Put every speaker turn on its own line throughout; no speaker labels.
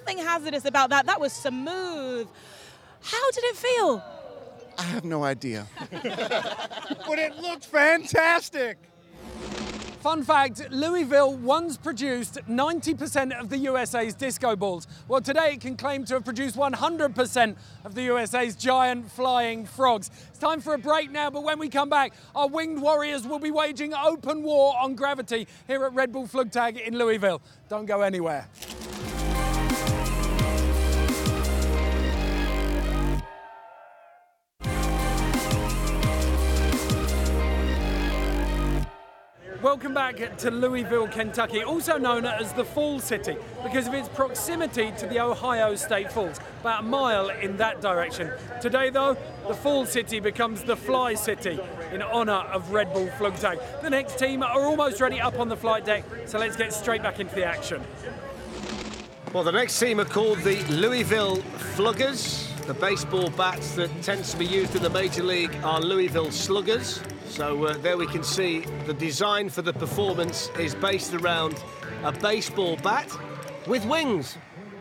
nothing hazardous about that. That was smooth. How did it feel?
I have no idea.
But it looked fantastic.
Fun fact, Louisville once produced 90% of the USA's disco balls. Well, today it can claim to have produced 100% of the USA's giant flying frogs. It's time for a break now, but when we come back, our winged warriors will be waging open war on gravity here at Red Bull Flugtag in Louisville. Don't go anywhere. Welcome back to Louisville, Kentucky, also known as the Fall City because of its proximity to the Ohio State Falls, about a mile in that direction. Today, though, the Fall City becomes the Fly City in honor of Red Bull Flugtag. The next team are almost ready up on the flight deck, so let's get straight back into the action.
Well, the next team are called the Louisville Fluggers. The baseball bats that tend to be used in the Major League are Louisville Sluggers. So there we can see the design for the performance is based around a baseball bat with wings.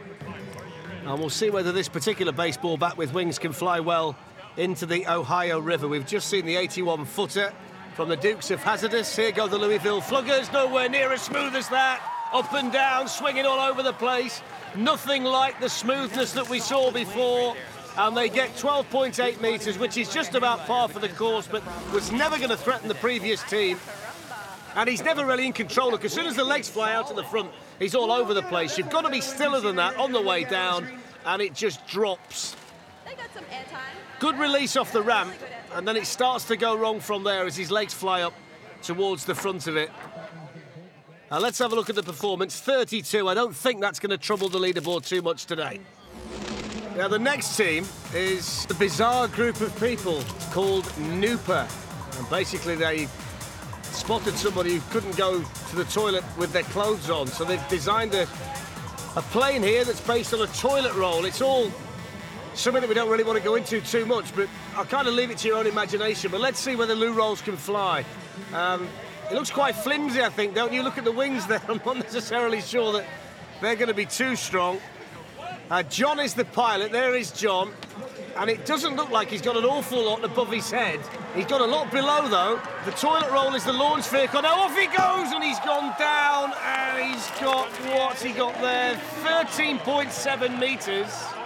And we'll see whether this particular baseball bat with wings can fly well into the Ohio River. We've just seen the 81-footer from the Dukes of Hazardous. Here go the Louisville Fluggers, nowhere near as smooth as that. Up and down, swinging all over the place. Nothing like the smoothness that we saw before. And they get 12.8 metres, which is just about par for the course, but was never going to threaten the previous team. And he's never really in control. Look, as soon as the legs fly out at the front, he's all over the place. You've got to be stiller than that on the way down, and it just drops.
They got some airtime.
Good release off the ramp, and then it starts to go wrong from there as his legs fly up towards the front of it. Now let's have a look at the performance. 32. I don't think that's going to trouble the leaderboard too much today. Now, the next team is a bizarre group of people called Nooper. And basically, they spotted somebody who couldn't go to the toilet with their clothes on. So they've designed a plane here that's based on a toilet roll. It's all something that we don't really want to go into too much, but I'll kind of leave it to your own imagination. But let's see whether loo rolls can fly. It looks quite flimsy, I think, don't you? Look at the wings there. I'm not necessarily sure that they're going to be too strong. John is the pilot. There is John. And it doesn't look like he's got an awful lot above his head. He's got a lot below, though. The toilet roll is the launch vehicle. Now off he goes, and he's gone down, and he's got, what's he got there? 13.7 metres.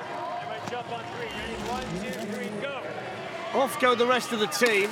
Off go the rest of the team.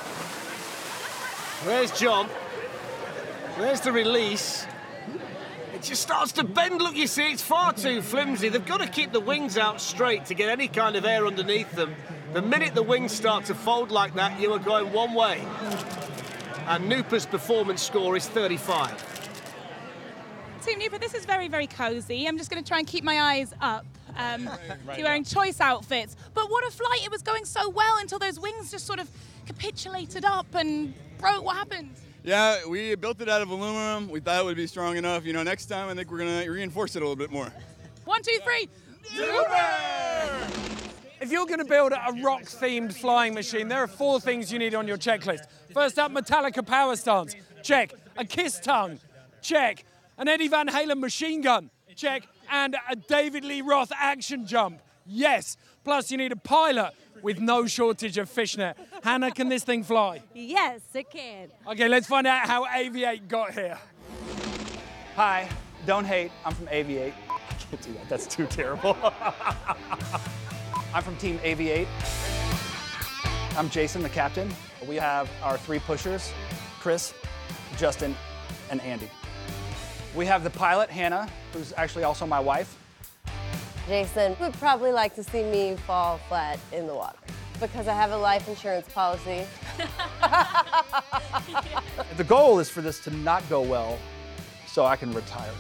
There's John. There's the release. It just starts to bend. Look, you see, it's far too flimsy. They've got to keep the wings out straight to get any kind of air underneath them. The minute the wings start to fold like that, you are going one way. And Nooper's performance score is 35.
Team Nooper, this is very, very cozy. I'm just going to try and keep my eyes up. You're wearing choice outfits. But what a flight. It was going so well until those wings just sort of capitulated up and broke. What happened?
Yeah, we built it out of aluminum. We thought it would be strong enough. You know, next time I think we're going to reinforce it a little bit more.
1, 2, 3.
Nooper! If you're going to build a rock-themed flying machine, there are 4 things you need on your checklist. First up, Metallica power stance. Check. A Kiss tongue. Check. An Eddie Van Halen machine gun. Check. And a David Lee Roth action jump. Yes. Plus, you need a pilot with no shortage of fishnet. Hannah, can this thing fly?
Yes, it can.
Okay, let's find out how Aviate got here.
Hi, don't hate. I'm from Aviate. I can't do that. That's too terrible. I'm from Team Aviate. I'm Jason, the captain. We have our 3 pushers, Chris, Justin, and Andy. We have the pilot, Hannah, who's actually also my wife.
Jason would probably like to see me fall flat in the water because I have a life insurance policy.
The goal is for this to not go well so I can retire.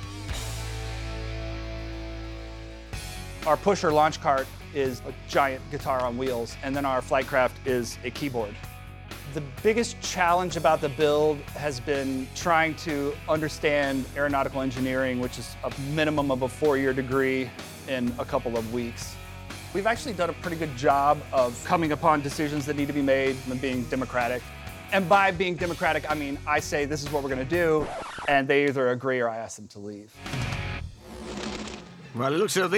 Our pusher launch cart is a giant guitar on wheels, and then our flight craft is a keyboard. The biggest challenge about the build has been trying to understand aeronautical engineering, which is a minimum of a 4-year degree, in a couple of weeks. We've actually done a pretty good job of coming upon decisions that need to be made and being democratic. And by being democratic, I mean I say this is what we're going to do, and they either agree or I ask them to leave.
Well, it looks like